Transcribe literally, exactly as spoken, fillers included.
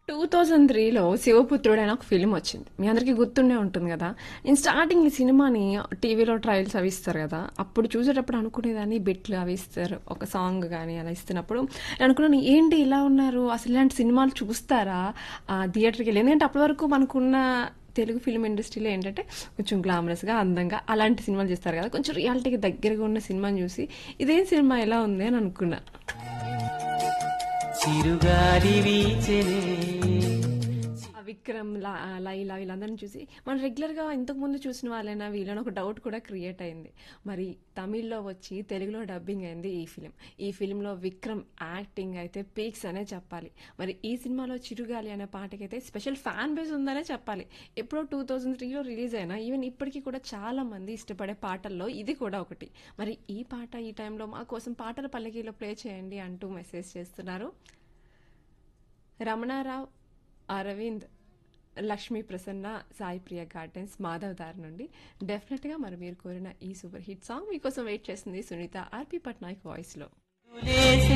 రెండు వేల మూడులో 'శివపుత్రుడు' అని ఒక ఫిల్మ్ వచ్చింది. మీ అందరికీ గుర్తుండే ఉంటుంది గదా! నేను స్టార్టింగ్ ఈ సినిమాని టీవీలో ట్రయల్స్ అవి ఇస్తారు గదా! అప్పుడు చూసేటప్పుడు అనుకునేదాన్ని బిట్లు అవి ఇస్తారు. ఒక సాంగ్ గాని అలా ఇస్తున్నప్పుడు నేను అనుకున్నాను ఏంటి ఇలా ఉన్నారు? అసలు ఇలాంటి సినిమాలు చూస్తారా? ఆహ్, థియేటర్‌కెళ్ళి ఎందుకంటే అప్పటి వరకు మనకున్న తెలుగు ఫిల్మ్ ఇండస్ట్రీలో ఏంటంటే కొంచెం గ్లామరస్‌గా, అందంగా అలాంటి సినిమాలు చేస్తారు గదా! కొంచెం రియాలిటీకి దగ్గరగా ఉన్న సినిమాని చూసి ఇదేం సినిమా ఎలా ఉంది అని అనుకున్నా. చిరుగాలి వీచెనే ఆ 'విక్రమ్', ల 'లైలా' వీళ్ళందరిని చూసి మనం రెగ్యులర్‌గా ఇంతకుముందు చూసిన వాళ్ళేనా వీళ్ళని ఒక డౌట్ కూడా క్రియేట్ అయింది. మరి తమిళ్‌లో వచ్చి తెలుగులో డబ్బింగ్ అయింది ఈ ఫిలిం. ఈ ఫిలింలో 'విక్రమ్' యాక్టింగ్ అయితే పీక్స్ అనే చెప్పాలి. మరి ఈ సినిమాలో 'చిరుగాలి' అనే పాటకైతే స్పెషల్ ఫ్యాన్ బేస్ ఉందనే చెప్పాలి. ఎప్పుడో రెండు వేల మూడులో రిలీజ్ అయినా ఈవెన్ ఇప్పటికీ కూడా చాలా మంది ఇష్టపడే పాటల్లో ఇది కూడా ఒకటి. మరి ఈ పాట ఈ టైంలో మా కోసం పాటల పల్లకీలో ప్లే చేయండి అంటూ మెసేజ్ చేస్తున్నారు రమణారావు, అరవింద్, లక్ష్మీ ప్రసన్న, సాయి ప్రియ గార్డెన్స్, మాధవ్ దారి నుండి. డెఫినెట్గా మరి మీరు కోరిన ఈ సూపర్ హిట్ సాంగ్ మీకోసం వెయిట్ చేస్తుంది సునీత ఆర్పి పట్నాయక్ వాయిస్లో.